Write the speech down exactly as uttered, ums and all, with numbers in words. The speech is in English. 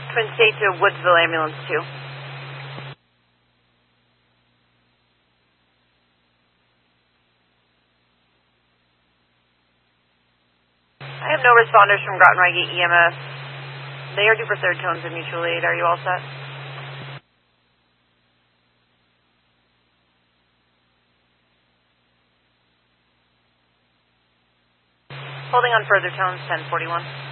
Twin State to Woodsville Ambulance two. I have no responders from Groton Rygate E M S. They are due for third tones of mutual aid. Are you all set? Holding on further tones, ten forty-one.